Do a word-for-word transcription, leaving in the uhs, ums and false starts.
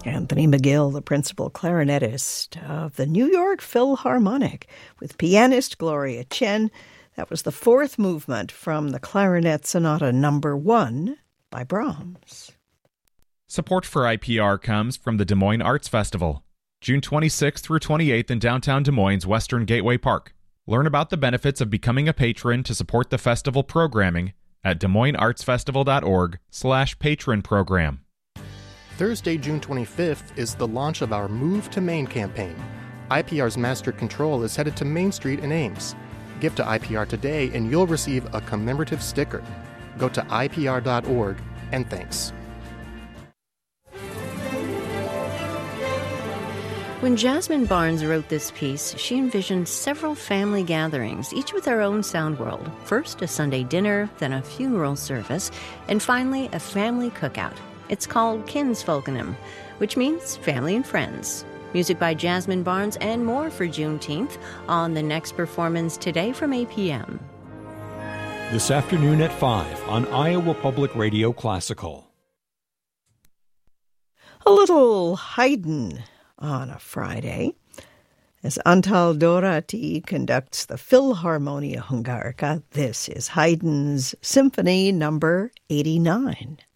Anthony McGill, the principal clarinetist of the New York Philharmonic, with pianist Gloria Chen. That was the fourth movement from the Clarinet Sonata Number One by Brahms. Support for I P R comes from the Des Moines Arts Festival, June twenty-sixth through twenty-eighth in downtown Des Moines' Western Gateway Park. Learn about the benefits of becoming a patron to support the festival programming at DesMoinesArtsFestival.org slash patron program. Thursday, June twenty-fifth is the launch of our Move to Maine campaign. I P R's Master Control is headed to Main Street in Ames. Give to I P R today and you'll receive a commemorative sticker. Go to I P R dot org and thanks. When Jasmine Barnes wrote this piece, she envisioned several family gatherings, each with their own sound world. First, a Sunday dinner, then a funeral service, and finally, a family cookout. It's called Kinsfolkenham, which means family and friends. Music by Jasmine Barnes and more for Juneteenth on the next performance today from eight p.m. This afternoon at five on Iowa Public Radio Classical. A little Haydn on a Friday, as Antal Dorati conducts the Philharmonia Hungarica. This is Haydn's Symphony Number eighty-nine.